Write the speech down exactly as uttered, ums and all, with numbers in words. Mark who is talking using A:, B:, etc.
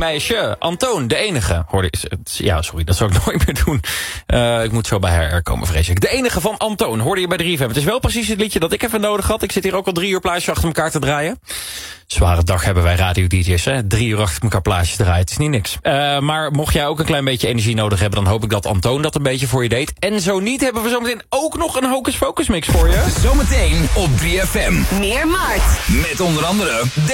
A: meisje. Antoon, de enige. Hoorde, ja, sorry, dat zou ik nooit meer doen. Uh, ik moet zo bij haar komen, vrees ik. De enige van Antoon, hoorde je bij drie F M. Het is wel precies het liedje dat ik even nodig had. Ik zit hier ook al drie uur plaatjes achter elkaar te draaien. Zware dag hebben wij radio-D J's, hè. Drie uur achter elkaar plaatjes draaien, het is niet niks. Uh, maar mocht jij ook een klein beetje energie nodig hebben, dan hoop ik dat Antoon dat een beetje voor je deed. En zo niet, hebben we zometeen ook nog een Hocus Focus mix voor je.
B: Zometeen op drie F M.
C: Meer Mart.
B: Met onder andere